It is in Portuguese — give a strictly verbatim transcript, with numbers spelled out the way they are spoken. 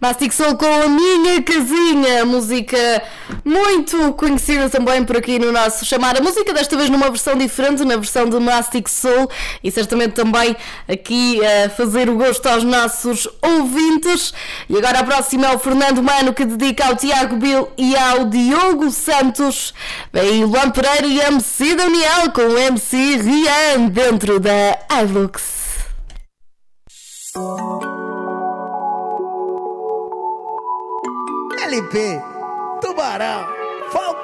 Mastic Soul com A Minha Casinha, música muito conhecida também por aqui no nosso Chamar a Música, desta vez numa versão diferente, na versão de Mastic Soul, e certamente também aqui a fazer o gosto aos nossos ouvintes. E agora a próxima é o Fernando Mano, que dedica ao Tiago Bill e ao Diogo Santos. Vem Luan Pereira e M C Daniel com o M C Rian dentro da iLux. L P Tubarão.